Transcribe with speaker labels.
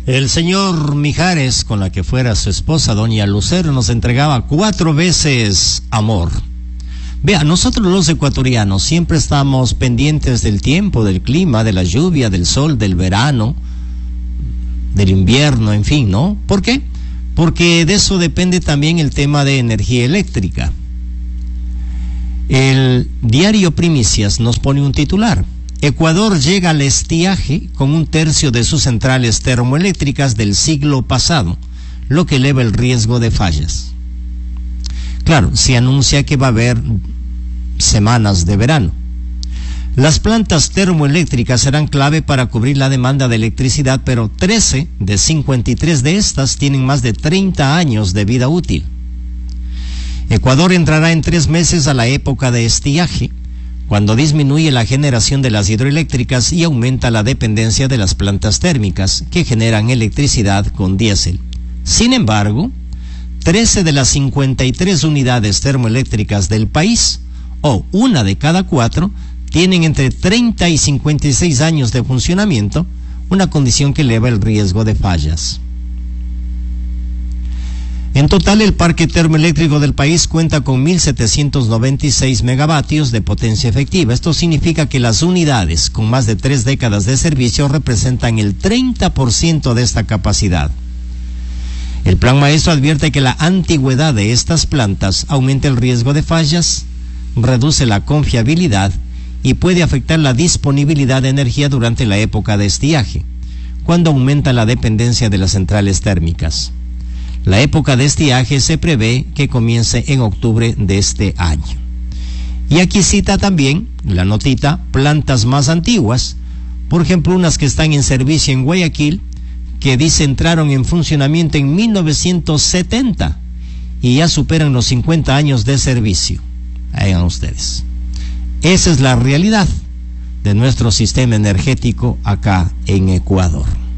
Speaker 1: El señor Mijares, con la que fuera su esposa, doña Lucero, nos entregaba 4 veces amor. Vea, nosotros los ecuatorianos siempre estamos pendientes del tiempo, del clima, de la lluvia, del sol, del verano, del invierno, en fin, ¿no? ¿Por qué? Porque de eso depende también el tema de energía eléctrica. El diario Primicias nos pone un titular: Ecuador llega al estiaje con 1/3 de sus centrales termoeléctricas del siglo pasado, lo que eleva el riesgo de fallas. Claro, se anuncia que va a haber semanas de verano. Las plantas termoeléctricas serán clave para cubrir la demanda de electricidad, pero 13 de 53 de estas tienen más de 30 años de vida útil. Ecuador entrará en 3 meses a la época de estiaje, cuando disminuye la generación de las hidroeléctricas y aumenta la dependencia de las plantas térmicas, que generan electricidad con diésel. Sin embargo, 13 de las 53 unidades termoeléctricas del país, o 1 de cada 4, tienen entre 30 y 56 años de funcionamiento, una condición que eleva el riesgo de fallas. En total, el parque termoeléctrico del país cuenta con 1.796 megavatios de potencia efectiva. Esto significa que las unidades con más de 3 décadas de servicio representan el 30% de esta capacidad. El Plan Maestro advierte que la antigüedad de estas plantas aumenta el riesgo de fallas, reduce la confiabilidad y puede afectar la disponibilidad de energía durante la época de estiaje, cuando aumenta la dependencia de las centrales térmicas. La época de estiaje se prevé que comience en octubre de este año. Y aquí cita también la notita plantas más antiguas, por ejemplo unas que están en servicio en Guayaquil, que dice entraron en funcionamiento en 1970 y ya superan los 50 años de servicio. Hagan ustedes. Esa es la realidad de nuestro sistema energético acá en Ecuador.